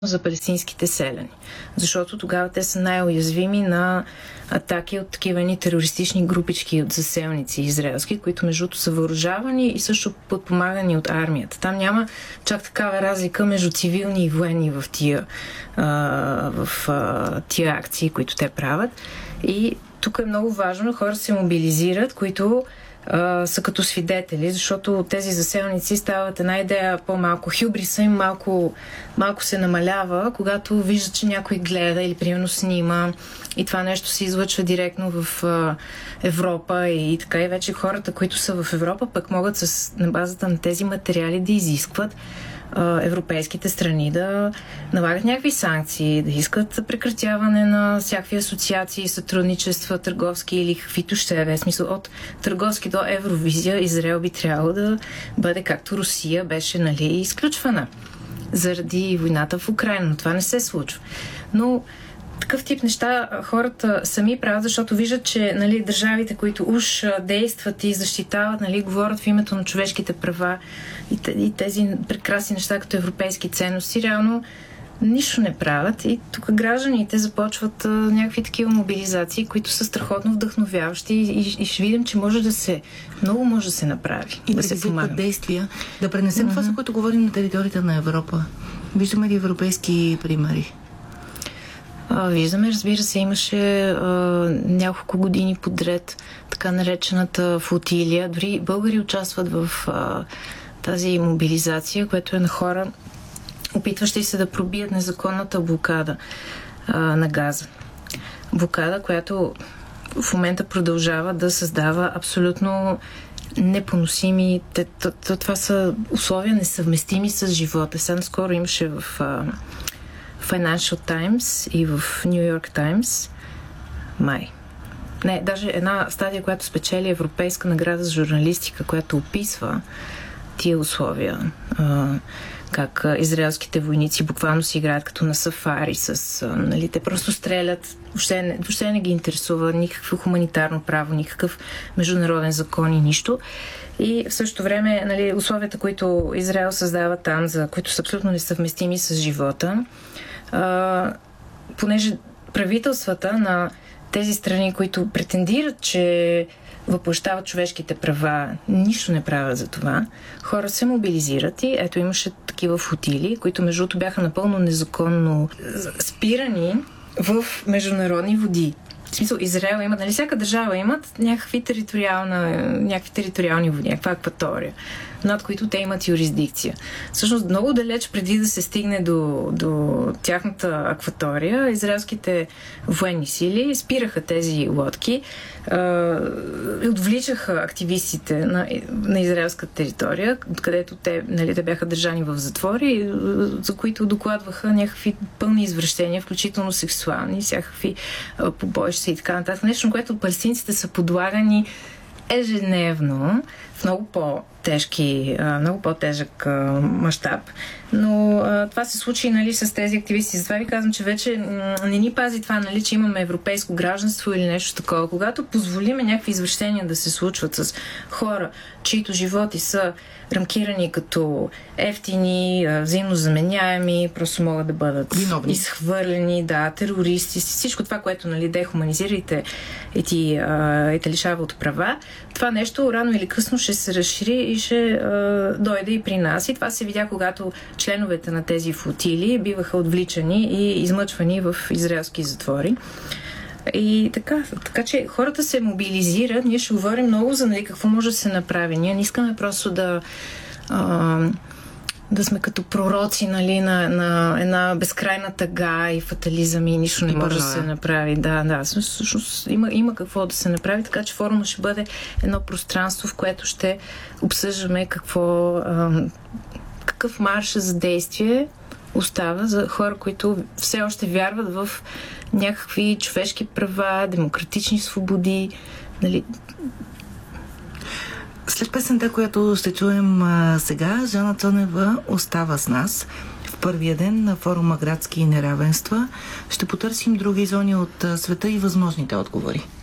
за палестинските селяни. Защото тогава те са най-уязвими на атаки от такива ни терористични групички от заселници израелски, които между другото са въоръжавани и също подпомагани от армията. Там няма чак такава разлика между цивилни и военни в тия акции, които те правят. И тук е много важно хора се мобилизират, които са като свидетели, защото тези заселници стават една идея по-малко. Хюбриса им малко се намалява, когато виждат, че някой гледа или примерно снима и това нещо се излъчва директно в Европа и така и вече хората, които са в Европа, пък могат на базата на тези материали да изискват европейските страни да налагат някакви санкции, да искат прекратяване на всякакви асоциации, сътрудничества, търговски или каквито ще е. В смисъл от търговски до Евровизия Израел би трябвало да бъде както Русия беше, изключвана заради войната в Украйна, но това не се случва. Но такъв тип неща хората сами правят, защото виждат, че държавите, които уж действат и защитават, говорят в името на човешките права и тези прекрасни неща като европейски ценности, реално нищо не правят. И тук гражданите започват някакви такива мобилизации, които са страхотно вдъхновяващи и ще видим, че много може да се направи. И да се помага. Действия. Да пренесем това, за което говорим на територията на Европа. Виждаме ли европейски примери? Виждаме, разбира се, имаше няколко години подред така наречената флотилия. Дори българи участват в тази мобилизация, което е на хора, опитващи се да пробият незаконната блокада на Газа. Блокада, която в момента продължава да създава абсолютно непоносими. Това са условия несъвместими с живота. Сега скоро имаше в Financial Times и в New York Times даже една статия, която спечели Европейска награда за журналистика, която описва тия условия, как израелските войници буквално си играят като на сафари те просто стрелят, въобще не ги интересува никакво хуманитарно право, никакъв международен закон и нищо. И в същото време условията, които Израел създава там, които са абсолютно несъвместими с живота, понеже правителствата на тези страни, които претендират, че въплъщават човешките права, нищо не правят за това. Хора се мобилизират и ето имаше такива флотили, които между другото бяха напълно незаконно спирани в международни води. В смисъл, Израел имат, всяка държава имат някакви териториални води, някаква акватория, над които те имат юрисдикция. Всъщност, много далеч преди да се стигне до тяхната акватория, израелските военни сили спираха тези лодки и отвличаха активистите на израелска територия, където те бяха държани в затвори, за които докладваха някакви пълни извращения, включително сексуални, всякакви побоища и така нататък. Нещо, на което палестинците са подлагани ежедневно в много по-тежък мащаб. Но това се случи с тези активисти. Затова ви казвам, че вече не ни пази това, че имаме европейско гражданство или нещо такова. Когато позволиме някакви извращения да се случват с хора, чието животи са рамкирани като ефтини, взаимно заменяеми, просто могат да бъдат изхвърлени, терористи, всичко това, което дехуманизира и те лишава от права, това нещо рано или късно ще се разшири и ще дойде и при нас. И това се видя, когато членовете на тези флотили биваха отвличани и измъчвани в израелски затвори. И така че хората се мобилизират. Ние ще говорим много за какво може да се направи. Ние не искаме просто да сме като пророци на една безкрайна тъга и фатализъм и нищо не може да се направи. Всъщност има какво да се направи, така че форума ще бъде едно пространство, в което ще обсъждаме какъв марш за действие остава за хора, които все още вярват в някакви човешки права, демократични свободи. След песента, която ще чуем сега, Жана Цонева остава с нас. В първия ден на форума Градски неравенства ще потърсим други зони от света и възможните отговори.